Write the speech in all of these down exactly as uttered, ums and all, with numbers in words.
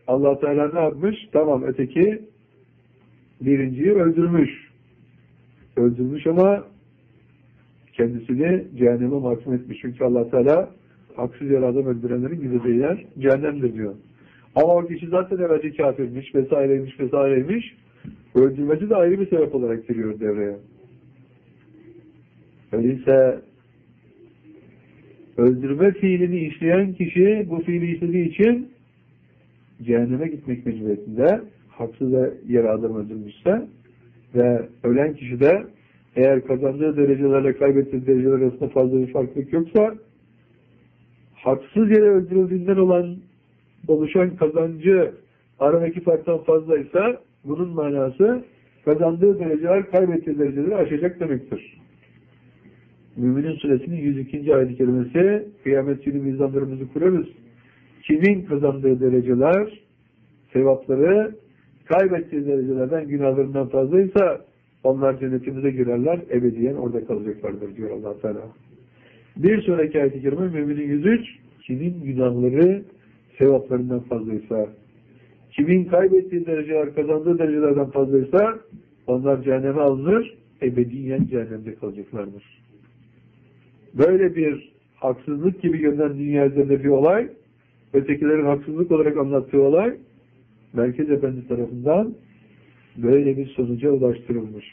Allah Teala ne yapmış? Tamam, öteki birinciyi öldürmüş. Öldürmüş ama kendisini cehenneme mahkum etmiş. Çünkü Allah Teala haksız yere adam öldürenlerin gideceği yer cehennemdir diyor. Ama o kişi zaten evvelce kafirmiş, vesaireymiş, vesaireymiş. Öldürmesi de ayrı bir sebep olarak giriyor devreye. Öyleyse öldürme fiilini işleyen kişi bu fiili işlediği için cehenneme gitmek mecburiyetinde, haksız yere adam öldürmüşse ve ölen kişi de eğer kazandığı derecelerle kaybettiği dereceler arasında fazla bir farklılık yoksa, haksız yere öldürüldüğünden olan oluşan kazancı aradaki farktan fazlaysa, bunun manası kazandığı dereceler kaybettiği dereceleri aşacak demektir. Müminin Suresinin yüz ikinci ayet-i kerimesi, kıyamet günü mizanlarımızı kurarız. Kimin kazandığı dereceler, sevapları kaybettiği derecelerden, günahlarından fazlaysa onlar cennetimize girerler, ebediyen orada kalacaklardır diyor Allah Teala. Bir sonraki ayet-i kerime Müminin yüz üç, kimin günahları sevaplarından fazlaysa, kimin kaybettiği dereceler kazandığı derecelerden fazlaysa onlar cehenneme alınır, ebediyen cehennemde kalacaklardır. Böyle bir haksızlık gibi görünen dünya üzerinde bir olay, ötekilerin haksızlık olarak anlattığı olay, Merkez Efendi tarafından böyle bir sonuca ulaştırılmış.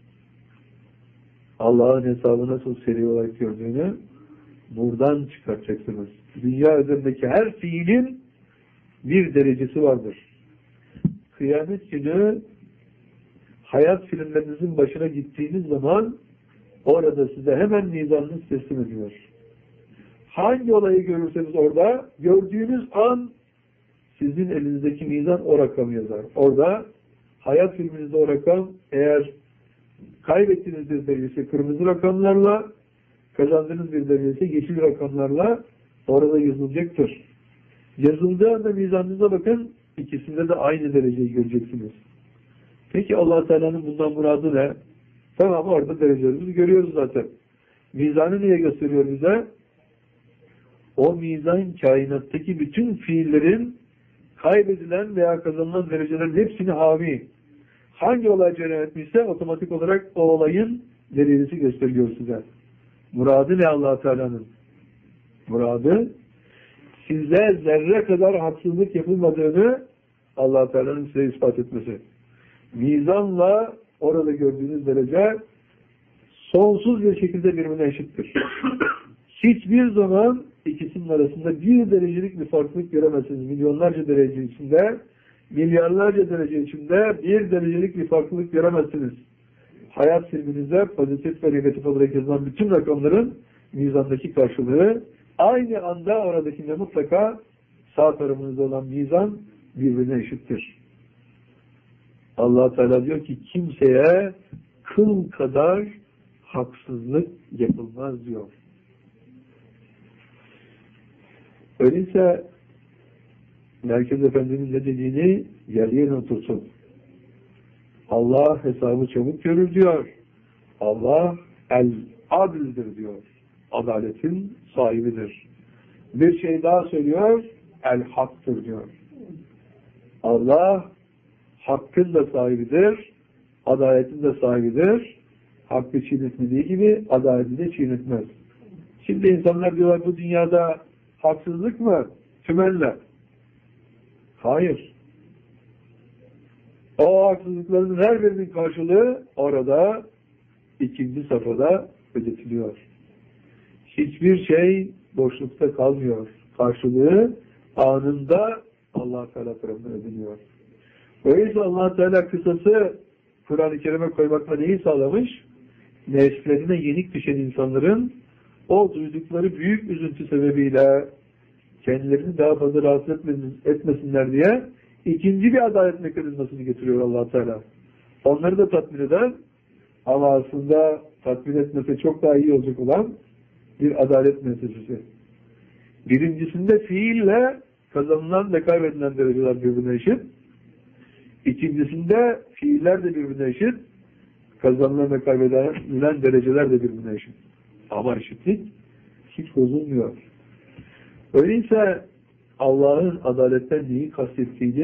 Allah'ın hesabı nasıl seri olarak gördüğünü buradan çıkartacaksınız. Dünya üzerindeki her fiilin bir derecesi vardır. Kıyamet günü hayat filmlerinizin başına gittiğiniz zaman orada size hemen mizanınız teslim ediyor. Hangi olayı görürseniz orada, gördüğünüz an sizin elinizdeki mizan o rakamı yazar. Orada hayat filminizde o rakam, eğer kaybettiğiniz bir derecesi kırmızı rakamlarla, kazandığınız bir derecesi yeşil rakamlarla orada yazılacaktır. Yazıldığı anda mizanınıza bakın, ikisinde de aynı dereceyi göreceksiniz. Peki Allah Teala'nın bundan muradı ne? Tamam, orada derecelerimizi görüyoruz zaten. Mizanı niye gösteriyor bize? O mizan kainattaki bütün fiillerin kaybedilen veya kazanılan derecelerin hepsini havi. Hangi olay cereyan etmişse otomatik olarak o olayın derecesi gösteriyor size. Muradı ne Allah Teala'nın? Muradı size zerre kadar haksızlık yapılmadığını Allah Teala'nın size ispat etmesi. Mizanla orada gördüğünüz derece sonsuz bir şekilde birbirine eşittir. Hiçbir zaman ikisinin arasında bir derecelik bir farklılık göremezsiniz. Milyonlarca derece içinde, milyarlarca derece içinde bir derecelik bir farklılık göremezsiniz. Hayat filminize pozitif ve negatif olarak yazılan bütün rakamların mizandaki karşılığı aynı anda oradakinde mutlaka sağ tarafınızda olan mizan birbirine eşittir. Allah Teala diyor ki kimseye kıl kadar haksızlık yapılmaz diyor. Öyleyse Merkez Efendi'nin ne dediğini yerli yerine otursun. Allah hesabı çabuk görür diyor. Allah el-adildir diyor. Adaletin sahibidir. Bir şey daha söylüyor. El-haktır diyor. Allah hakkın da sahibidir. Adaletin de sahibidir. Hakkı çiğnetmediği gibi adaleti de çiğnetmez. Şimdi insanlar diyorlar bu dünyada haksızlık mı? Tümenle. Hayır. O haksızlıkların her birinin karşılığı orada ikinci safhada ödetiliyor. Hiçbir şey boşlukta kalmıyor. Karşılığı anında Allah Teala tarafından ödeniyor. Öyleyse Allah Teala kısası Kur'an-ı Kerim'e koymakla neyi sağlamış? Nefslerine yenik düşen insanların o duydukları büyük üzüntü sebebiyle kendilerini daha fazla rahatsız etmesinler diye ikinci bir adalet mekanizmasını getiriyor Allah Teala. Onları da tatmin eder ama aslında tatmin etmesi çok daha iyi olacak olan bir adalet meselesi. Birincisinde fiille kazanılan ve kaybedilen dereceler birbirine eşit. İkincisinde fiiller de birbirine eşit. Kazanılan ve kaybedilen dereceler de birbirine eşit. Ama eşitlik hiç bozulmuyor. Öyleyse Allah'ın adaletten neyi kastettiğini